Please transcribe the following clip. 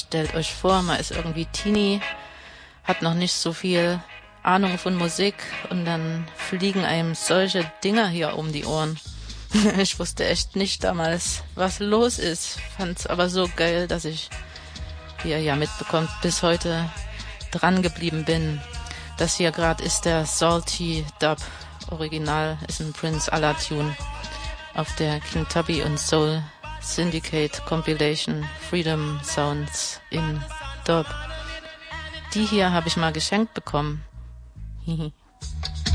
stellt euch vor, man ist irgendwie Teenie, hat noch nicht so viel Ahnung von Musik und dann fliegen einem solche Dinger hier um die Ohren. Ich wusste echt nicht damals, was los ist, fand's aber so geil, dass ich, wie ihr ja mitbekommt, bis heute dran geblieben bin. Das hier gerade ist der Salty Dub. Original ist ein Prince Allah-Tune auf der King Tubby und Soul Syndicate Compilation Freedom Sounds in Dub. Die hier habe ich mal geschenkt bekommen. Hihi.